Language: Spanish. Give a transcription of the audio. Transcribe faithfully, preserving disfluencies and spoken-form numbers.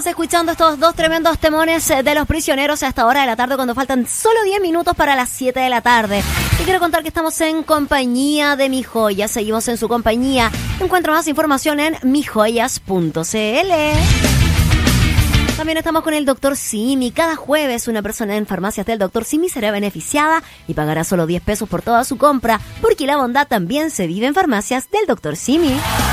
Estamos escuchando estos dos tremendos temones de Los Prisioneros a esta hora de la tarde, cuando faltan solo diez minutos para las siete de la tarde. Y quiero contar que estamos en compañía de Mi Joya. Seguimos en su compañía. Encuentra más información en mi joyas punto c l. También estamos con el doctor Simi. Cada jueves una persona en farmacias del doctor Simi será beneficiada y pagará solo diez pesos por toda su compra, porque la bondad también se vive en farmacias del doctor Simi.